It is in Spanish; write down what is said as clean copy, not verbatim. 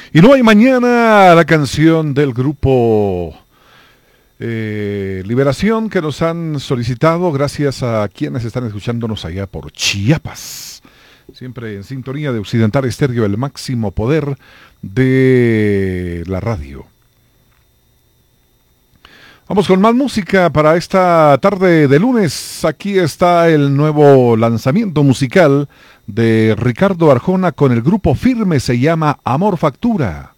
Y no hay mañana, la canción del grupo Liberación que nos han solicitado gracias a quienes están escuchándonos allá por Chiapas. Siempre en sintonía de Occidental Estéreo, el máximo poder de la radio. Vamos con más música para esta tarde de lunes. Aquí está el nuevo lanzamiento musical de Ricardo Arjona con el grupo Firme, se llama Amor Factura.